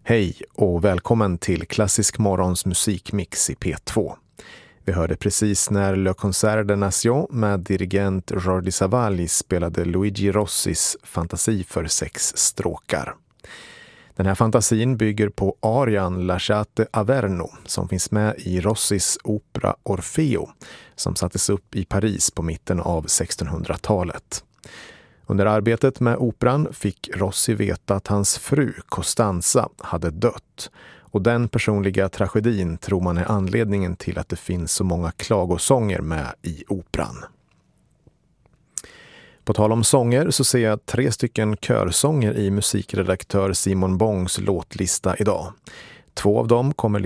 Hej och välkommen till Klassisk morgons musikmix i P2. Vi hörde precis när Le Concert de Nation med dirigent Jordi Savall spelade Luigi Rossis fantasi för 6 stråkar. Den här fantasin bygger på arian Lasciate Averno som finns med i Rossis opera Orfeo som sattes upp i Paris på mitten av 1600-talet. Under arbetet med operan fick Rossi veta att hans fru Costanza hade dött och den personliga tragedin tror man är anledningen till att det finns så många klagosånger med i operan. På tal om sånger så ser jag 3 stycken körsånger i musikredaktör Simon Bongs låtlista idag. 2 av dem kommer